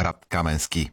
Рад Каменски.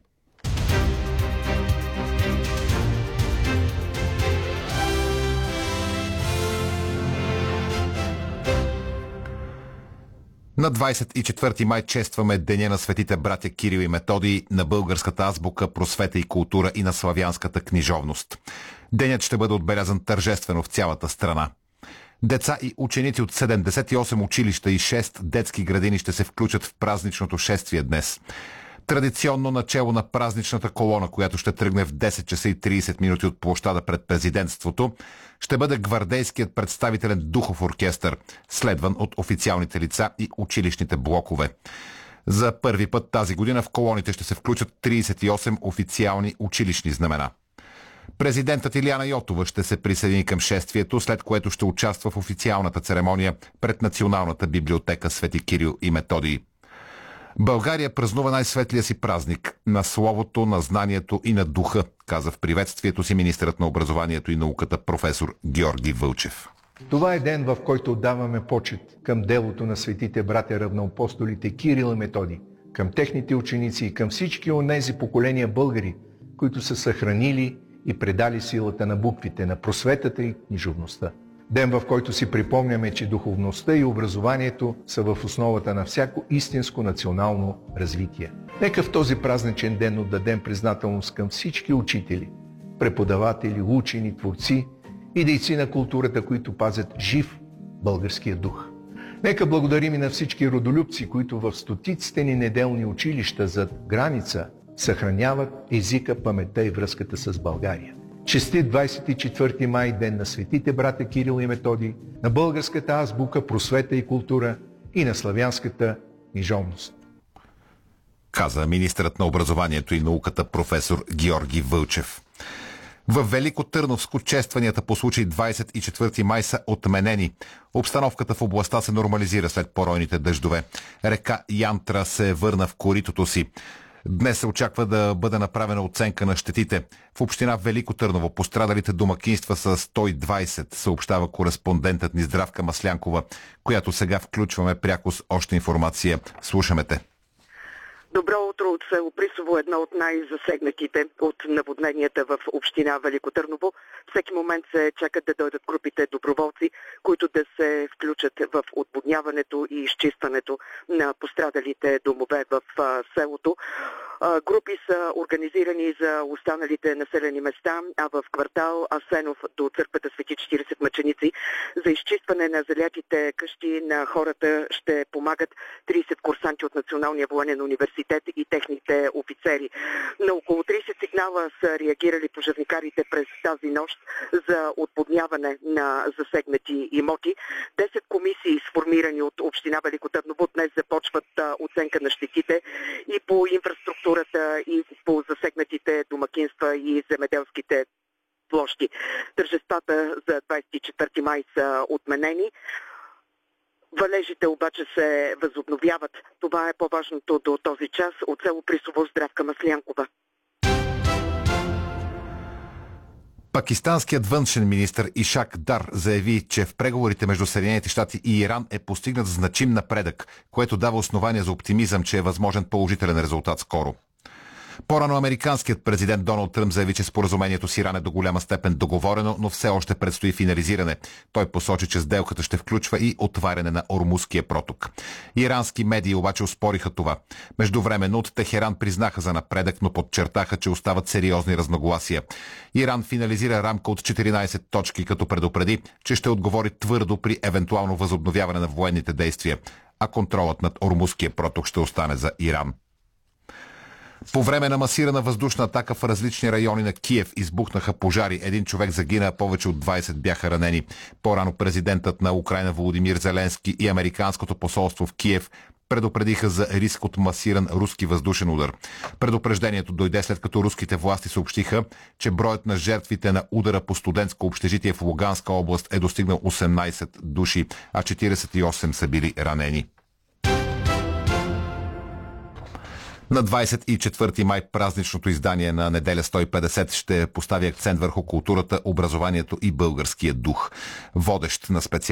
На 24 май честваме Деня на светите братя Кирил и Методий, на българската азбука, просвета и култура и на славянската книжовност. Денят ще бъде отбелязан тържествено в цялата страна. Деца и ученици от 78 училища и 6 детски градини ще се включат в празничното шествие днес. Традиционно начело на празничната колона, която ще тръгне в 10 часа и 30 минути от площада пред президентството, ще бъде гвардейският представителен духов оркестър, следван от официалните лица и училищните блокове. За първи път тази година в колоните ще се включат 38 официални училищни знамена. Президентът Илияна Йотова ще се присъедини към шествието, след което ще участва в официалната церемония пред Националната библиотека Свети Кирил и Методий. България празнува най-светлия си празник – на словото, на знанието и на духа, каза в приветствието си министърът на образованието и науката професор Георги Вълчев. Това е ден, в който отдаваме почет към делото на светите братя равноапостолите Кирил и Методий, към техните ученици и към всички онези поколения българи, които са съхранили и предали силата на буквите, на просветата и книжовността. Ден, в който си припомняме, че духовността и образованието са в основата на всяко истинско национално развитие. Нека в този празничен ден отдадем признателност към всички учители, преподаватели, учени, творци и дейци на културата, които пазят жив българския дух. Нека благодарим и на всички родолюбци, които в стотиците ни неделни училища зад граница съхраняват езика, паметта и връзката с България. Честит 24 май, ден на светите братя Кирил и Методий, на българската азбука, просвета и култура и на славянската книжовност. Каза министърът на образованието и науката професор Георги Вълчев. В Велико Търновско честванията по случай 24 май са отменени. Обстановката в областта се нормализира след поройните дъждове. Река Янтра се върна в коритото си. Днес се очаква да бъде направена оценка на щетите. В община Велико Търново пострадалите домакинства са 120, съобщава кореспондентът ни Здравка Маслянкова, която сега включваме пряко с още информация. Слушаме те. Добро утро от село Присово, едно от най-засегнатите от наводненията в община Велико Търново. Всеки момент се чакат да дойдат групите доброволци, които да се включат в отводняването и изчистването на пострадалите домове в селото. Групи са организирани за останалите населени места, а в квартал Асенов до църквата Свети 40 мъченици за изчистване на залятите къщи на хората ще помагат 30 курсанти от Националния военен университет и техните офицери. На около 30 сигнала са реагирали пожарникарите през тази нощ за отводняване на засегнати имоти. 10 комисии, сформирани от община Велико Търново, днес започват оценка на щетите и по инфраструктурата и по засегнатите домакинства и земеделските площи. Тържествата за 24 май са отменени. Валежите обаче се възобновяват. Това е по-важното до този час. От село Присово, Здравка Маслянкова. Пакистанският външен министър Ишак Дар заяви, че в преговорите между Съединените щати и Иран е постигнат значим напредък, което дава основание за оптимизъм, че е възможен положителен резултат скоро. По-рано американският президент Доналд Тръмп заяви, че споразумението с Иран е до голяма степен договорено, но все още предстои финализиране. Той посочи, че сделката ще включва и отваряне на Ормузския проток. Ирански медии обаче оспориха това. Междувременно от Техеран признаха за напредък, но подчертаха, че остават сериозни разногласия. Иран финализира рамка от 14 точки, като предупреди, че ще отговори твърдо при евентуално възобновяване на военните действия, а контролът над Ормузския проток ще остане за Иран. По време на масирана въздушна атака в различни райони на Киев избухнаха пожари. Един човек загина, а повече от 20 бяха ранени. По-рано президентът на Украйна Володимир Зеленски и американското посолство в Киев предупредиха за риск от масиран руски въздушен удар. Предупреждението дойде след като руските власти съобщиха, че броят на жертвите на удара по студентско общежитие в Луганска област е достигнал 18 души, а 48 са били ранени. На 24 май празничното издание на Неделя 150 ще постави акцент върху културата, образованието и българския дух. Водещ на специалност